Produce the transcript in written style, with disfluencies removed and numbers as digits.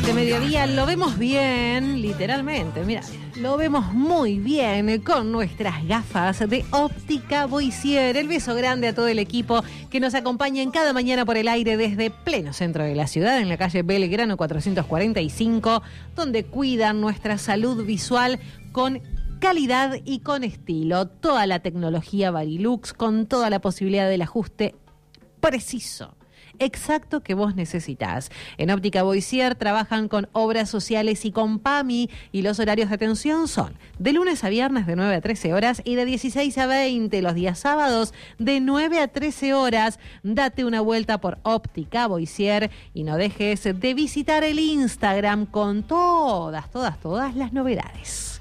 Este mediodía lo vemos bien, literalmente, mira, lo vemos muy bien con nuestras gafas de Óptica Boissier. El beso grande a todo el equipo que nos acompaña en cada mañana por el aire desde pleno centro de la ciudad, en la calle Belgrano 445, donde cuidan nuestra salud visual con calidad y con estilo. Toda la tecnología Varilux con toda la posibilidad del ajuste preciso, exacto que vos necesitás. En Óptica Boissier trabajan con obras sociales y con PAMI, y los horarios de atención son de lunes a viernes de 9 a 13 horas y de 16 a 20 los días sábados de 9 a 13 horas. Date una vuelta por Óptica Boissier y no dejes de visitar el Instagram con todas las novedades.